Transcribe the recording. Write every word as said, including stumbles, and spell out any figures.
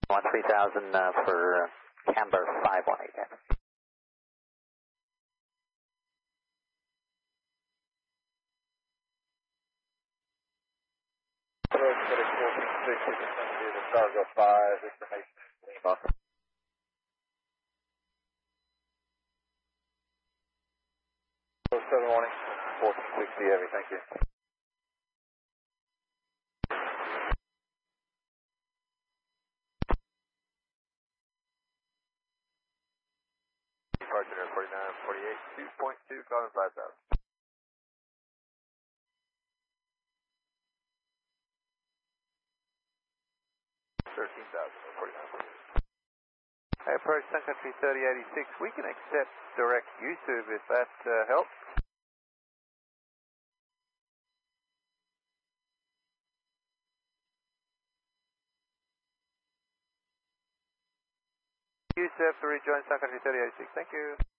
one three thousand uh, for uh, Camber five one eight. Cargo five, information Lima. seven warning, fourteen sixty heavy, thank you. Departure forty-nine forty-eight, two point two, calling five thousand. thirteen thousand, forty-nine forty-eight. Approach Sun Country thirty eighty-six, we can accept direct YouTube if that uh, helps. U S E F to rejoin Sun Country thirty eighty-six, thank you.